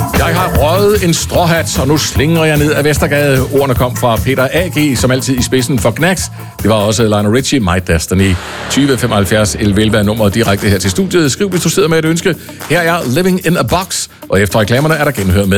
Jeg har røget en stråhat, og nu slingrer jeg ned ad Vestergade. Ordene kom fra Peter A.G., som altid i spidsen for Knacks. Det var også Lionel Richie, My Destiny. 2075 11 er nummeret direkte her til studiet. Skriv, hvis du sidder med et ønske. Her er Living in a Box, og efter reklamerne er der genhør med